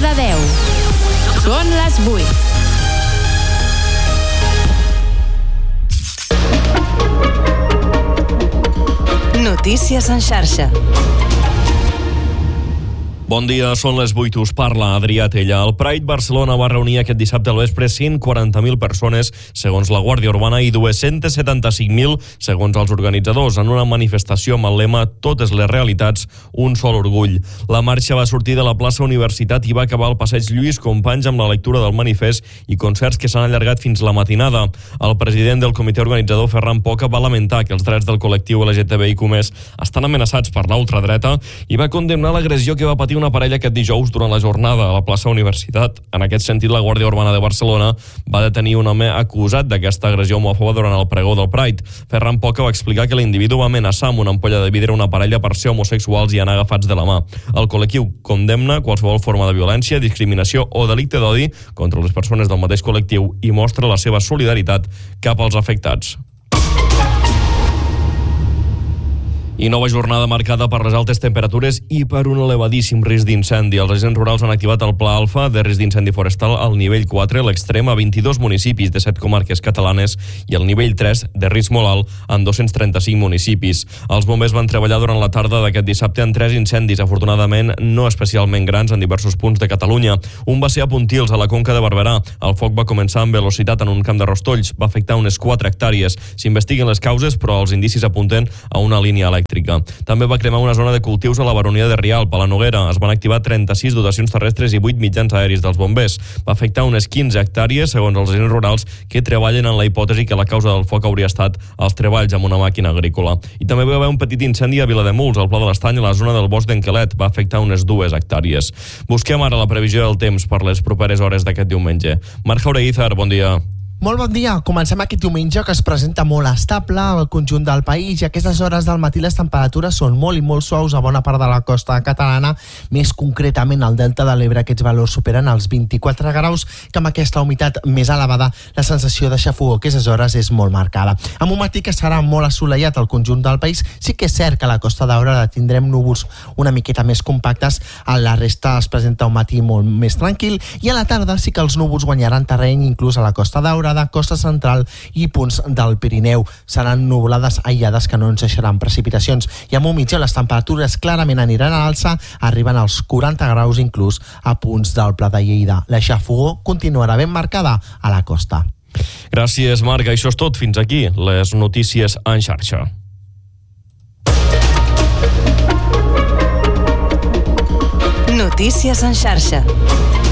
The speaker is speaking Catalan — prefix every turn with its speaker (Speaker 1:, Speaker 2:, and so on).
Speaker 1: Cardedeu. Són les 8. Notícies en xarxa.
Speaker 2: Bon dia, són les 8, us parla Adrià Tella. El Pride Barcelona va reunir aquest dissabte al vespre 140.000 persones, segons la Guàrdia Urbana, i 275.000, segons els organitzadors, en una manifestació amb el lema «Totes les realitats, un sol orgull». La marxa va sortir de la plaça Universitat i va acabar al passeig Lluís Companys amb la lectura del manifest i concerts que s'han allargat fins la matinada. El president del comitè organitzador, Ferran Poca, va lamentar que els drets del col·lectiu LGTBIQ+ estan amenaçats per la ultradreta i va condemnar l'agressió que va patir una parella aquest dijous durant la jornada a la plaça Universitat. En aquest sentit, la Guàrdia Urbana de Barcelona va detenir un home acusat d'aquesta agressió homòfoba durant el pregó del Pride. Ferran Poca va explicar que l'individu va amenaçar amb una ampolla de vidre una parella per ser homosexuals i anar agafats de la mà. El col·lectiu condemna qualsevol forma de violència, discriminació o delicte d'odi contra les persones del mateix col·lectiu i mostra la seva solidaritat cap als afectats. I nova jornada marcada per les altes temperatures i per un elevadíssim risc d'incendi. Els agents rurals han activat el Pla Alfa de risc d'incendi forestal al nivell 4, l'extrem a 22 municipis de 7 comarques catalanes i el nivell 3 de risc molt alt en 235 municipis. Els bombers van treballar durant la tarda d'aquest dissabte en 3 incendis, afortunadament no especialment grans en diversos punts de Catalunya. Un va ser a Pontils, a la Conca de Barberà. El foc va començar amb velocitat en un camp de rostolls. Va afectar unes 4 hectàrees. S'investiguen les causes, però els indicis apunten a una línia elèctrica. També va cremar una zona de cultius a la baronia de Rialp, a la Noguera. Es van activar 36 dotacions terrestres i 8 mitjans aeris dels bombers. Va afectar unes 15 hectàrees, segons els agents rurals, que treballen en la hipòtesi que la causa del foc hauria estat els treballs amb una màquina agrícola. I també va haver un petit incendi a Vilademuls, al Pla de l'Estany, a la zona del bosc d'Enquelet. Va afectar unes 2 hectàrees. Busquem ara la previsió del temps per les properes hores d'aquest diumenge. Marc Jaureguizar, bon dia.
Speaker 3: Molt bon dia. Comencem aquest diumenge que es presenta molt estable al conjunt del país i a aquestes hores del matí les temperatures són molt i molt suaus a bona part de la costa catalana, més concretament al Delta de l'Ebre. Aquests valors superen els 24 graus, que amb aquesta humitat més elevada la sensació de xafogor a aquestes hores és molt marcada. Amb un matí que serà molt assolellat al conjunt del país, sí que és cert que a la Costa Daurada tindrem núvols una miqueta més compactes, a la resta es presenta un matí molt més tranquil i a la tarda sí que els núvols guanyaran terreny inclús a la Costa Daurada, Costa Central i punts del Pirineu. Seran nuvolades aïllades que no ens deixaran precipitacions i amb un mitjà les temperatures clarament aniran a l'alça, arriben als 40 graus inclús a punts del Pla de Lleida. La xafogor continuarà ben marcada a la costa.
Speaker 2: Gràcies, Marc. Això és tot. Fins aquí les notícies en xarxa.
Speaker 1: Notícies en xarxa.